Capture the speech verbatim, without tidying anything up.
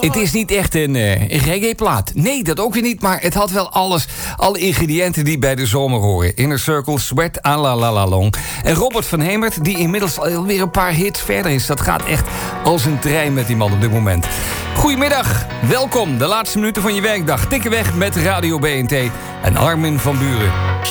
Het is niet echt een, uh, een reggae-plaat. Nee, dat ook weer niet, maar het had wel alles. Alle ingrediënten die bij de zomer horen. Inner Circle, Sweat, à la la la long. En Robert van Hemert, die inmiddels alweer een paar hits verder is. Dat gaat echt als een trein met die man op dit moment. Goedemiddag, welkom. De laatste minuten van je werkdag. Tikken weg met Radio B N T en Armin van Buuren.